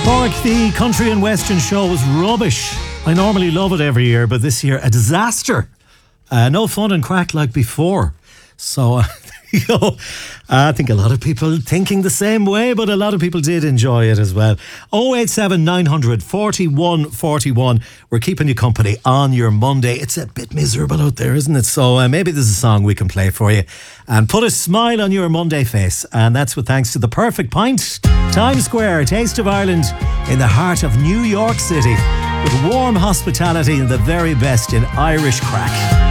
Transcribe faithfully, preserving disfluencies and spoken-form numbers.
Cork, the country and western show was rubbish. I normally love it every year, but this year a disaster. Uh, no fun and crack like before. So, uh, you know, I think a lot of people thinking the same way, but a lot of people did enjoy it as well. oh eight seven nine hundred forty-one forty-one. We're keeping you company on your Monday. It's a bit miserable out there, isn't it? So uh, maybe there's a song we can play for you and put a smile on your Monday face. And that's with thanks to The Perfect Pint, Times Square, Taste of Ireland, in the heart of New York City, with warm hospitality and the very best in Irish crack.